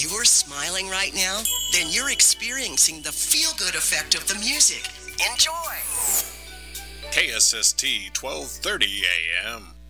you're smiling right now, then you're experiencing the feel-good effect of the music. Enjoy! KSST 1230 AM.